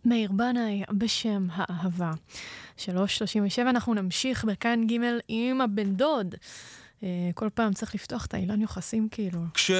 מאיר בנאי בשם האהבה. 3:37 אנחנו נמשיך בכאן ג' עם הבן דוד. כל פעם צריך לפתוח את האילן יוחסים כאילו.